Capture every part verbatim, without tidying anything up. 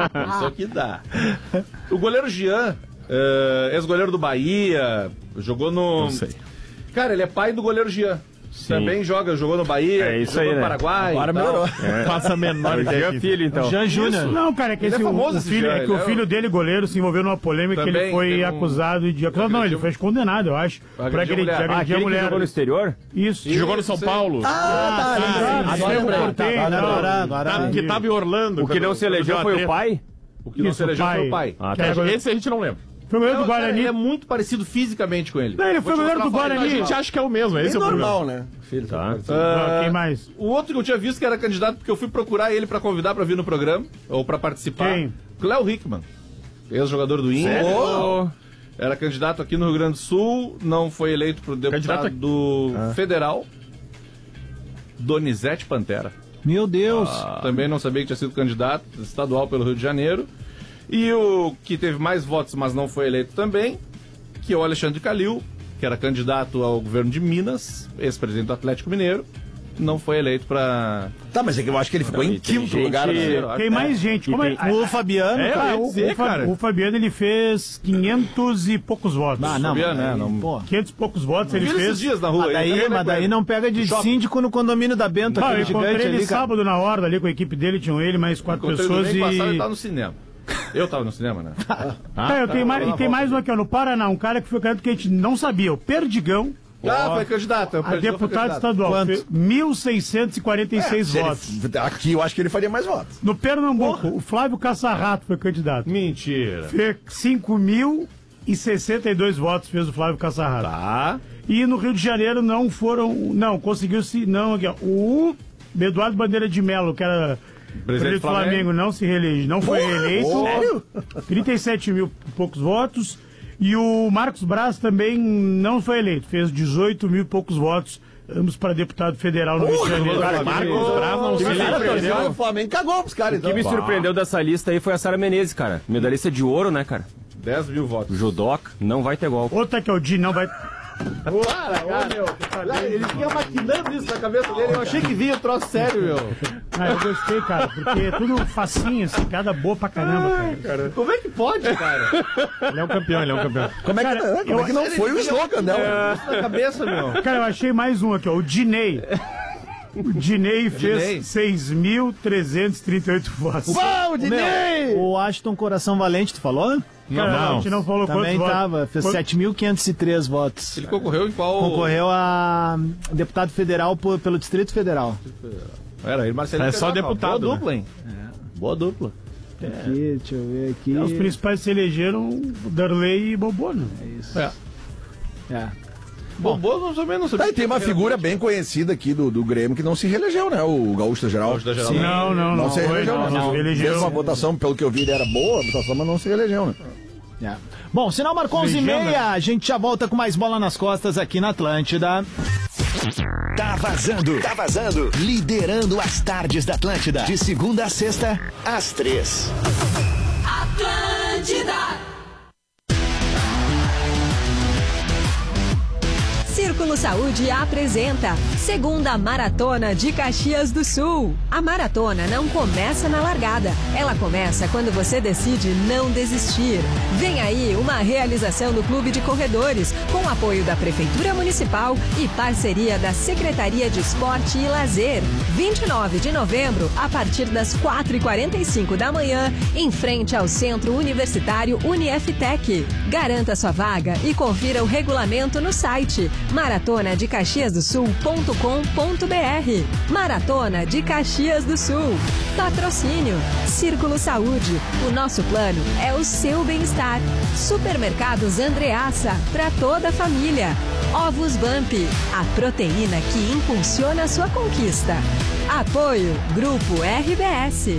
Isso aqui dá. O goleiro Jean, uh, ex-goleiro do Bahia, jogou no... Não sei. Cara, ele é pai do goleiro Jean. Sim. Também joga, jogou no Bahia, é isso jogou aí, no né? Paraguai. Agora melhorou. É. Passa a menor ideia. Jean Filho, então. Jean Júnior. Não, cara, é que, esse, é o, o filho, Jean, é que o filho é... dele, goleiro, se envolveu numa polêmica que ele foi um... acusado de... Acusado, não, ele foi condenado, eu acho. Por aquele mulher. Ah, aquele mulher. Que jogou no exterior? Isso. Que jogou no São Paulo. Ah, tá. Agora eu cortei. Agora que tava em Orlando. O que não se elegeu foi o pai? O que não se elegeu foi o pai. Esse a gente não lembra. Foi o goleiro do Guarani. Ele é muito parecido fisicamente com ele. Não, ele foi o goleiro do Guarani. A gente acha que é o mesmo, esse é o normal, né? Filho, tá. Uh, Quem mais? O outro que eu tinha visto que era candidato, porque eu fui procurar ele pra convidar pra vir no programa, ou pra participar. Quem? Cléo Hickman, ex-jogador do Inter. Oh. Era candidato aqui no Rio Grande do Sul, não foi eleito pro deputado do ah. federal. Donizete Pantera. Meu Deus! Ah, também não sabia que tinha sido candidato estadual pelo Rio de Janeiro. E o que teve mais votos, mas não foi eleito também, que é o Alexandre Calil, que era candidato ao governo de Minas, ex-presidente do Atlético Mineiro, não foi eleito pra... Tá, mas é que eu acho que ele ficou em quinto lugar. Tem mais gente. Como é? O Fabiano, é, cara, o, dizer, o, cara. o Fabiano, ele fez quinhentos e poucos votos. Ah, não, Fabiano, aí, né? Não... Pô. quinhentos e poucos votos ele fez. fez. Esses dias na rua. Mas daí, aí, mas daí não pega de Shopping. Síndico no condomínio da Bento, não, aquele eu gigante encontrei ali, ele cara. sábado na hora ali com a equipe dele, tinham ele mais quatro pessoas e... passado ele tava no cinema. Eu tava no cinema, né? ah, tá, eu tenho mais, e tem mais um aqui, ó, no Paraná, um cara que foi candidato que a gente não sabia, o Perdigão. Ah, foi candidato. A deputado estadual. mil seiscentos e quarenta e seis é, votos. Ele, aqui eu acho que ele faria mais votos. No Pernambuco, Porra. o Flávio Caçarrato foi candidato. Mentira. Fez cinco mil e sessenta e dois votos, fez o Flávio Caçarrato. Tá. E no Rio de Janeiro não foram. Não, conseguiu-se. Não, aqui, ó, o Eduardo Bandeira de Mello, que era presidente do Flamengo, Flamengo, não se reelege. Não foi reeleito. Sério? trinta e sete mil e poucos votos. E o Marcos Braz também não foi eleito, fez dezoito mil e poucos votos, ambos para deputado federal no Rio de Janeiro. Marcos Braz não se surpreendeu. O Flamengo cagou pros caras. O que me surpreendeu dessa lista aí foi a Sara Menezes, cara. Medalhista de ouro, né, cara? dez mil votos. Judoca, não vai ter golpe. Outra que é o Di, não vai... Para, cara, meu. Ele fica maquinando isso na cabeça dele. Eu achei que vinha o troço sério, meu. Ah, eu gostei, cara, porque é tudo facinho, assim, piada boa pra caramba, cara. cara. Como é que pode, cara? Ele é um campeão, ele é um campeão. Como é que, cara, como é que não foi o slogan, não? Na cabeça, meu. Cara, eu achei mais um aqui, ó, o Dinei. O Dinei fez seis mil trezentos e trinta e oito votos. Uau, Dinei! O Ashton Coração Valente, tu falou? Cara, não, a gente não falou também quantos tava, votos. fez sete mil quinhentos e três votos. Ele concorreu em qual? Concorreu a deputado federal por, pelo Distrito Federal. Era ele, Marcelinho. É só deputado. Boa dupla, hein? É. Boa dupla. É. Aqui, deixa eu ver aqui. É, os principais se elegeram o Darley e Bobô, né? É isso. É. É. Bom, Bobô não sabia, não sabia. Tá, e tem uma figura bem conhecida aqui do, do Grêmio que não se reelegeu, né? O Gaúcho da Geral. Gaúcho da Geral. Sim. Não, não, não. Não se reelegeu, não, né? não, se reelegeu. Fez uma votação, pelo que eu vi, ele era boa, a votação, mas não se reelegeu, né? É. Bom, sinal marcou onze e meia, a gente já volta com mais bola nas costas aqui na Atlântida. Tá vazando, tá vazando. Liderando as tardes da Atlântida. De segunda a sexta, às três. Atlântida. Círculo Saúde apresenta Segunda Maratona de Caxias do Sul. A maratona não começa na largada, ela começa quando você decide não desistir. Vem aí uma realização do Clube de Corredores, com apoio da Prefeitura Municipal e parceria da Secretaria de Esporte e Lazer. vinte e nove de novembro, a partir das quatro e quarenta e cinco da manhã, em frente ao Centro Universitário Unieftec. Garanta sua vaga e confira o regulamento no site maratona de caxias do sul ponto com ponto br. Maratona de Caxias do Sul. Patrocínio Círculo Saúde. O nosso plano é o seu bem-estar. Supermercados Andreassa, para toda a família. Ovos Bump, a proteína que impulsiona a sua conquista. Apoio Grupo R B S.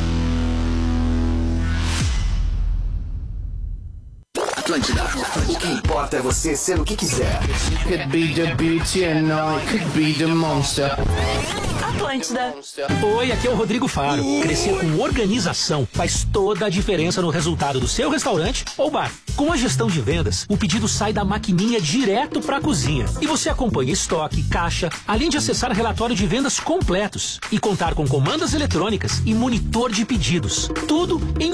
Atlântida. O que importa é você ser o que quiser. Could be the beauty and I could be the monster. Atlântida. Oi, aqui é o Rodrigo Faro. Crescer com organização faz toda a diferença no resultado do seu restaurante ou bar. Com a gestão de vendas, o pedido sai da maquininha direto para a cozinha. E você acompanha estoque, caixa, além de acessar relatório de vendas completos e contar com comandas eletrônicas e monitor de pedidos. Tudo em